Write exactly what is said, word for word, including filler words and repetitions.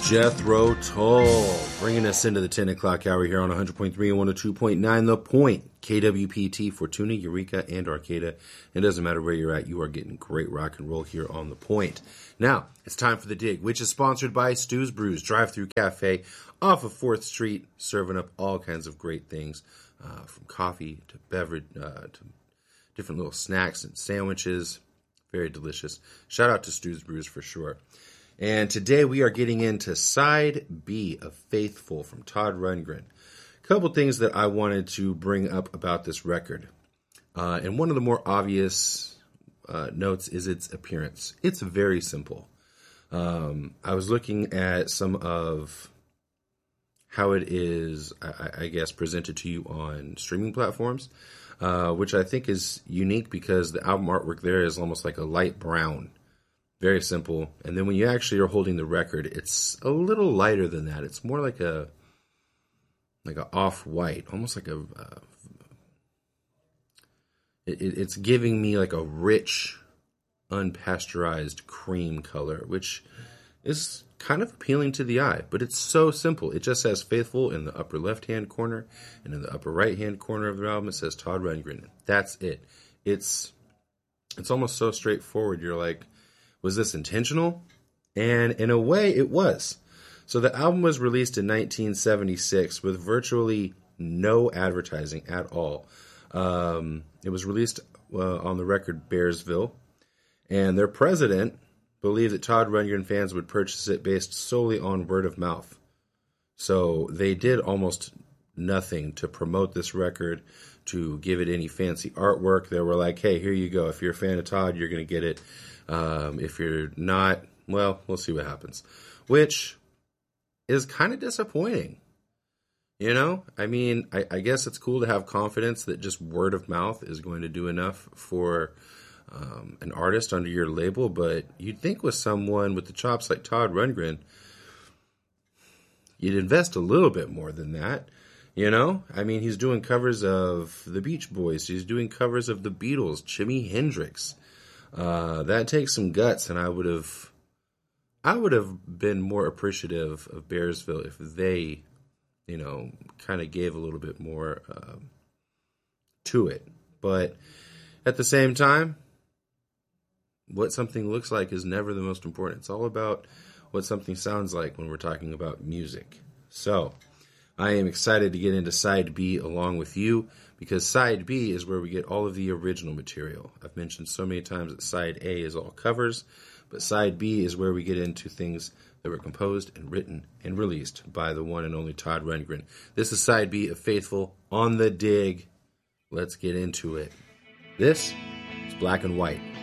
Jethro Tull, bringing us into the ten o'clock hour here on one hundred point three and one oh two point nine The Point, K W P T, Fortuna, Eureka, and Arcata. It doesn't matter where you're at, you are getting great rock and roll here on The Point. Now, it's time for The Dig, which is sponsored by Stu's Brews, drive-through cafe off of fourth street, serving up all kinds of great things, uh, from coffee to beverage, uh, to different little snacks and sandwiches. Very delicious. Shout out to Stu's Brews for sure. And today we are getting into side B of Faithful from Todd Rundgren. A couple things that I wanted to bring up about this record. Uh, and one of the more obvious uh, notes is its appearance. It's very simple. Um, I was looking at some of how it is, I, I guess, presented to you on streaming platforms, uh, which I think is unique because the album artwork there is almost like a light brown. Very simple. And then when you actually are holding the record, it's a little lighter than that. It's more like a like a off-white, almost like a... Uh, it, it's giving me like a rich, unpasteurized cream color, which is kind of appealing to the eye. But it's so simple. It just says Faithful in the upper left-hand corner, and in the upper right-hand corner of the album, it says Todd Rundgren. That's it. It's It's almost so straightforward. You're like... Was this intentional? And in a way, it was. So the album was released in nineteen seventy-six with virtually no advertising at all. Um, it was released uh, on the record Bearsville. And their president believed that Todd Rundgren fans would purchase it based solely on word of mouth. So they did almost nothing to promote this record, to give it any fancy artwork. They were like, hey, here you go. If you're a fan of Todd, you're going to get it. Um, if you're not, well, we'll see what happens. Which is kind of disappointing. You know? I mean, I, I guess it's cool to have confidence that just word of mouth is going to do enough for um, an artist under your label, but you'd think with someone with the chops like Todd Rundgren, you'd invest a little bit more than that. You know? I mean, he's doing covers of the Beach Boys. He's doing covers of the Beatles, Jimi Hendrix. Uh, that takes some guts, and I would have, I would have been more appreciative of Bearsville if they, you know, kind of gave a little bit more uh, to it. But at the same time, what something looks like is never the most important. It's all about what something sounds like when we're talking about music. So I am excited to get into side B along with you, because side B is where we get all of the original material. I've mentioned so many times that side A is all covers, but side B is where we get into things that were composed and written and released by the one and only Todd Rundgren. This is side B of Faithful on The Dig. Let's get into it. This is Black and White.